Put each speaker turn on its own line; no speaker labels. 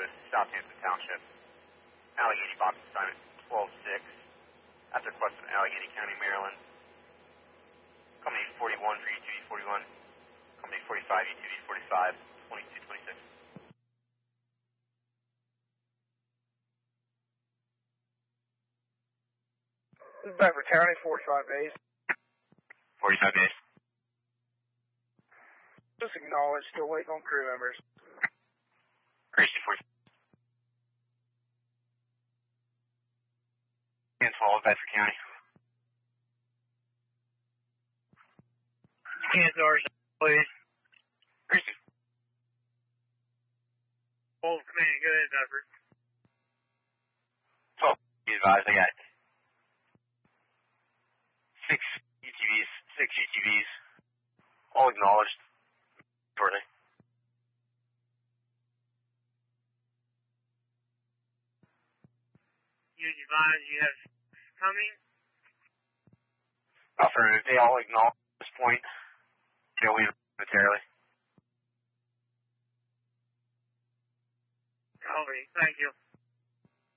Southampton Township. Allegheny box assignment 12-6. At the request of Allegheny County, Maryland. Company 41 for E2D 41. Company 45, E2D 45, 2226.
This is Bedford County, 45 base.
45 base.
Just acknowledged, still waiting on crew members.
Christian 45. And 12, Bedford County.
Kansas, please.
Christian.
Hold command, go ahead, Bedford.
12, be advised, I got 6 UTVs, all acknowledged shortly.
You advise you have coming?
Affirmative, they all acknowledge at this point. They'll leave momentarily.
Copy, thank you.